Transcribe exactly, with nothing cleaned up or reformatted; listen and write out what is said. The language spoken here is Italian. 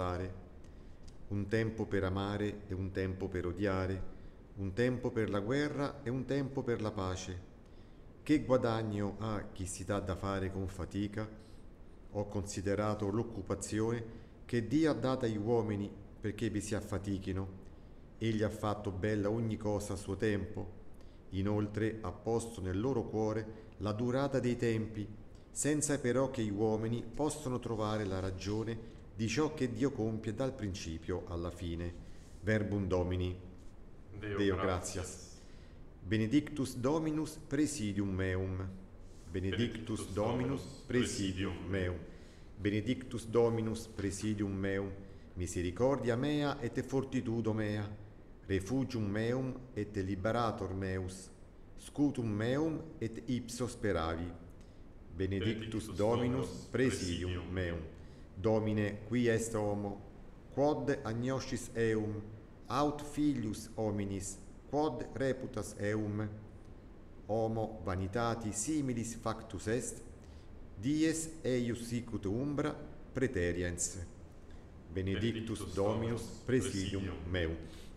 parlare, un tempo per amare e un tempo per odiare, un tempo per la guerra e un tempo per la pace. Che guadagno ha chi si dà da fare con fatica? Ho considerato l'occupazione che Dio ha data agli uomini perché vi si affatichino. Egli ha fatto bella ogni cosa a suo tempo. Inoltre ha posto nel loro cuore la durata dei tempi, senza però che gli uomini possano trovare la ragione di ciò che Dio compie dal principio alla fine. Verbum Domini. Deo, Deo gratias. gratias. Benedictus Dominus presidium meum. Benedictus Dominus presidium meum. Benedictus Dominus presidium meum. Misericordia mea et fortitudo mea. Refugium meum et liberator meus. Scutum meum et ipso speravi. Benedictus Dominus presidium meum. Domine, qui est homo, quod agnoscis eum, aut filius hominis, quod reputas eum. Homo vanitati similis factus est, dies eius sicut umbra praeteriens. Benedictus Dominus presidium meum.